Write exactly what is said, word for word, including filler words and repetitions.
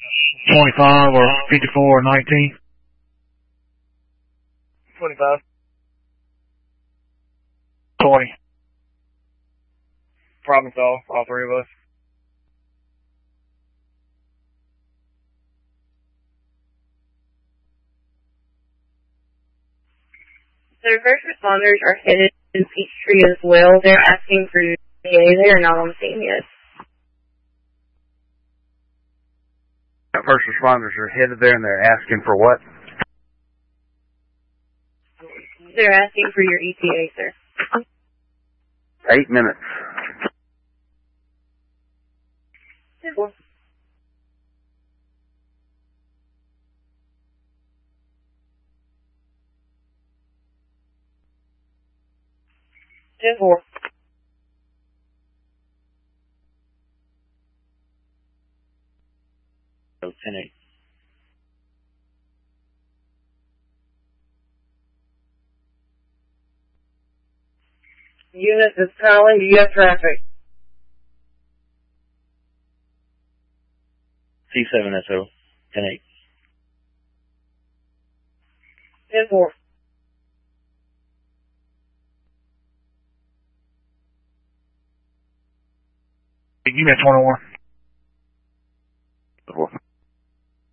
twenty-five or fifty-four or nineteen? twenty-five. twenty. Problem solved, all three of us. The first responders are headed to Peachtree as well. They're asking for E T A. They are not on the scene yet. First responders are headed there and they're asking for what? They're asking for your E T A, sir. Eight minutes. Simple. ten four. Oh, ten eight. Unit is calling. Do you have traffic? C seven S O, ten eight. ten four. Unit twenty-one. Four.